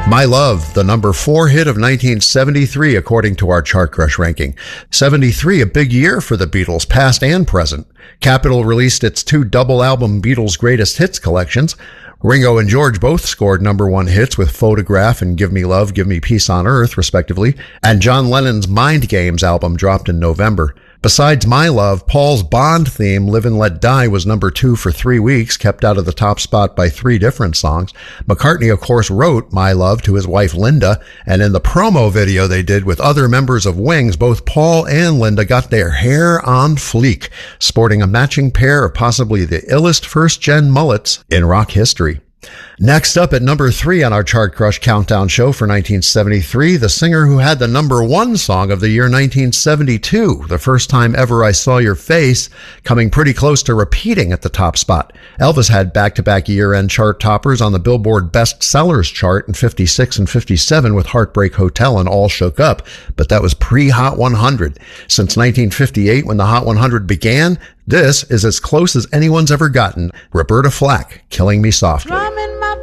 My Love, the number 4 hit of 1973, according to our Chart Crush ranking. 73, a big year for the Beatles, past and present. Capitol released its 2 double album Beatles Greatest Hits collections. Ringo and George both scored number 1 hits with Photograph and Give Me Love, Give Me Peace on Earth, respectively. And John Lennon's Mind Games album dropped in November. Besides My Love, Paul's Bond theme, Live and Let Die, was number 2 for 3 weeks, kept out of the top spot by 3 different songs. McCartney, of course, wrote My Love to his wife Linda, and in the promo video they did with other members of Wings, both Paul and Linda got their hair on fleek, sporting a matching pair of possibly the illest first-gen mullets in rock history. Next up at number 3 on our Chart Crush Countdown show for 1973, the singer who had the number 1 song of the year 1972, The First Time Ever I Saw Your Face, coming pretty close to repeating at the top spot. Elvis had back-to-back year-end chart toppers on the Billboard Best Sellers chart in 56 and 57 with Heartbreak Hotel and All Shook Up, but that was pre-Hot 100. Since 1958, when the Hot 100 began, this is as close as anyone's ever gotten. Roberta Flack, Killing Me Softly.